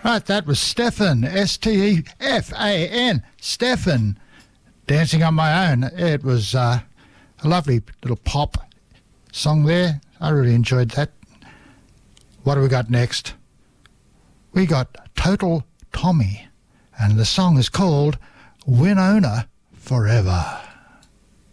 Right, that was Stefan, S-T-E-F-A-N, Stefan, Dancing on My Own. It was a lovely little pop song there. I really enjoyed that. What do we got next? We got Total Tommy, and the song is called Winona Forever.